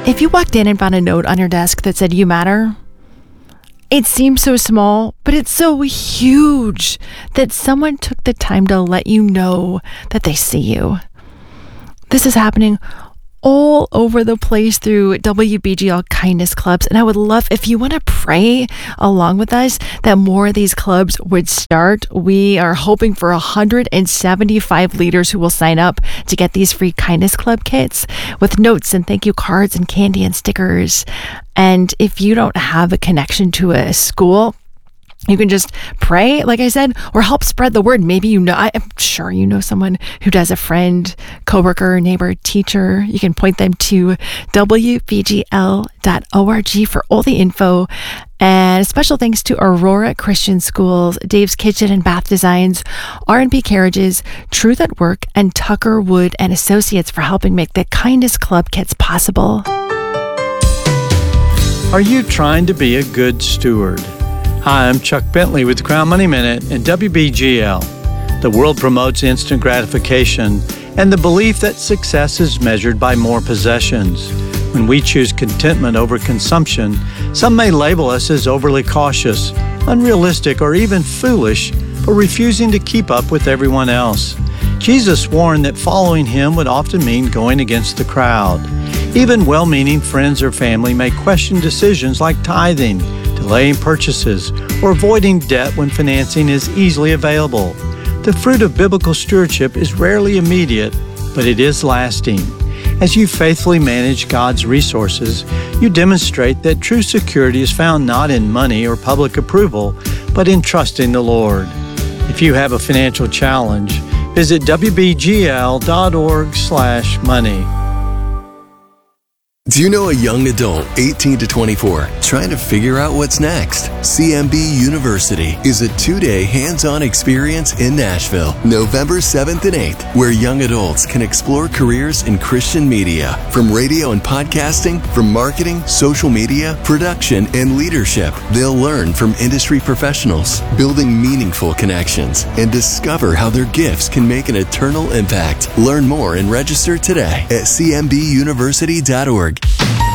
If you walked in and found a note on your desk that said, "You matter," it seems so small, but it's so huge that someone took the time to let you know that they see you. This is happening all over the place through WBGL Kindness Clubs, and I would love if you want to pray along with us that more of these clubs would start. We are hoping for 175 leaders who will sign up to get these free Kindness Club kits with notes and thank you cards and candy and stickers. And if you don't have a connection to a school, you can just pray, like I said, or help spread the word. Maybe I'm sure you know someone who does, a friend, coworker, neighbor, teacher. You can point them to wbgl.org for all the info. And special thanks to Aurora Christian Schools, Dave's Kitchen and Bath Designs, R&B Carriages, Truth at Work, and Tucker Wood and Associates for helping make the Kindness Club kits possible. Are you trying to be a good steward? Hi, I'm Chuck Bentley with the Crown Money Minute and WBGL. The world promotes instant gratification and the belief that success is measured by more possessions. When we choose contentment over consumption, some may label us as overly cautious, unrealistic, or even foolish for refusing to keep up with everyone else. Jesus warned that following him would often mean going against the crowd. Even well-meaning friends or family may question decisions like tithing, delaying purchases, or avoiding debt when financing is easily available. The fruit of biblical stewardship is rarely immediate, but it is lasting. As you faithfully manage God's resources, you demonstrate that true security is found not in money or public approval, but in trusting the Lord. If you have a financial challenge, visit wbgl.org/money. Do you know a young adult, 18 to 24, trying to figure out what's next? CMB University is a 2-day hands-on experience in Nashville, November 7th and 8th, where young adults can explore careers in Christian media, from radio and podcasting, from marketing, social media, production, and leadership. They'll learn from industry professionals, building meaningful connections, and discover how their gifts can make an eternal impact. Learn more and register today at cmbuniversity.org.